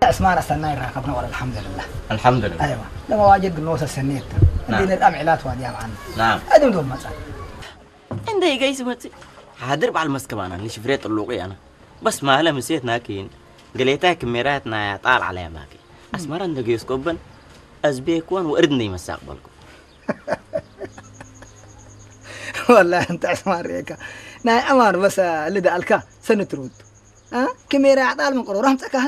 اسمعنا استناي راكبنا ولا الحمد لله. الحمد لله. ايوه لما واجد قنوس السنيت. نعم. عندنا الامعلات واديها معنا. نعم. ادم دول مسألة. عندي جاي سمعتي حاضر على المسكبة اللي شفريت اللوقي أنا بس ما هلا مسيت ناكين قليتها كميراتنا يا طال عليها ماكي أسمر عندك يسكبن أزبيكون وأردني مستقبلكم. والله انت اسمع ريكا ناي امر بس اللي دالكا سنترود ها كميرا عطال من قرورهم تكهن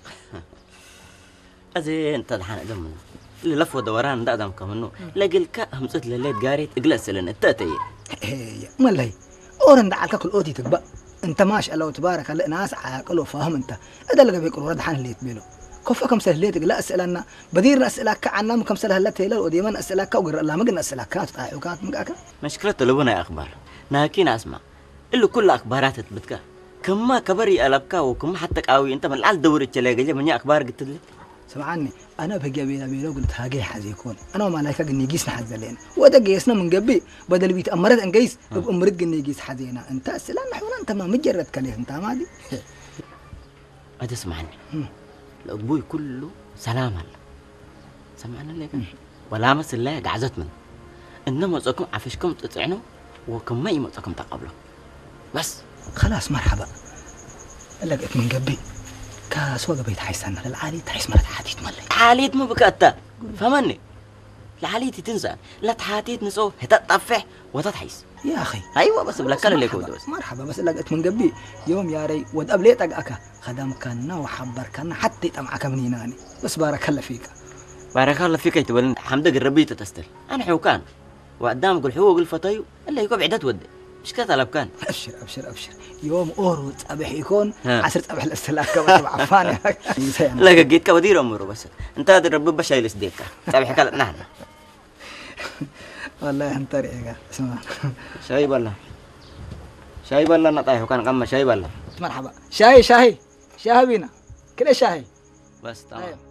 أزين تدحان دمنا اللي لفوا دوران دادم كمنو لقلك همست لليت قاريت اجلس لنا التاتي ايه مالي اورن دعالك كل اوتي تقبا انت ما شاء الله تبارك الله ناس عاقل وفاهم انت هذا اللي بيقولوا رد حان اللي يتبينوا كفكم سهليتك لا اسالنا بدير اسالك كعنا كم سهلتها لا وديما اسالك وقر الله ما قلنا اسالك كات وكات مقاك مشكلة لبنا يا اخبار ناكين اسمع اللي كل اخبارات تبتك كم كبري البكا وكم حتى قاوي انت من العال دوري تلاقي من اخبار قلت لي سمعني انا بقى بينا قلت هاجي حزيكون انا وما لايك قني جيسنا حزلين ودا جيسنا من قبي بدل بيت امرت انجيس امرت قني جيس حزينا انت اسلام حولا انت ما مجرد كليه انت ما دي تسمعني الابوي كله سلام الله سمعنا لك ولا مس الله قعزت من انما صكم عفشكم تطعنوا وكم ما يمطكم تقبلوا بس خلاص مرحبا لقيت من قبي كاس وقا بيت حيسنا للعالي تحيس مرت حاتيت مالي حاليت مو بكاتا فهمني لعاليتي تنسى لا تحاتيت نسو هتطفح وتتحيس يا اخي ايوه بس بلا اللي كودوس مرحبا بس لقيت من قبي يوم يا ري ود قبليتك اكا خدم كنا وحبر كنا حتى طمعك منيناني بس بارك الله فيك بارك الله فيك تقول حمدك الربي تستل انا حوكان وقدامك الحقوق الفتايو الا يقع عدت ودي مش كذا لبكان ابشر ابشر ابشر يوم اورو صبح يكون عصر صبح الاستلاك كما عفاني لا جيت كودير امره بس انت هذا الرب بشايل سديك صبح كلا نحن والله انت ريقه اسمع شاي بلا نطايح وكان قمه شاي بلا مرحبا شاي بينا كده شاي بس تمام